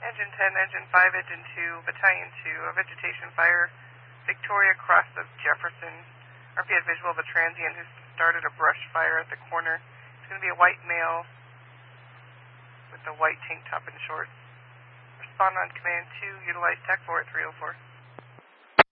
Engine 10, Engine 5, Engine 2, Battalion 2, a vegetation fire, Victoria cross of Jefferson. RP had visual of a transient who started a brush fire at the corner. It's going to be a white male with a white tank top and shorts. Respond on command 2, utilize TAC 4 at 304.